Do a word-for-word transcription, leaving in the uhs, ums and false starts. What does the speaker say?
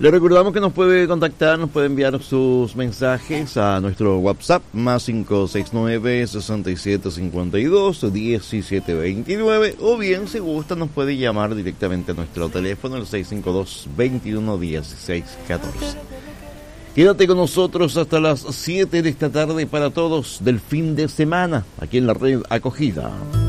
Le recordamos que nos puede contactar, nos puede enviar sus mensajes a nuestro WhatsApp más cinco seis nueve, seis siete cinco dos, uno siete dos nueve, o bien si gusta nos puede llamar directamente a nuestro teléfono el seis cinco dos, veintiuno dieciséis catorce. Quédate con nosotros hasta las siete de esta tarde para todos del fin de semana aquí en la red Acogida.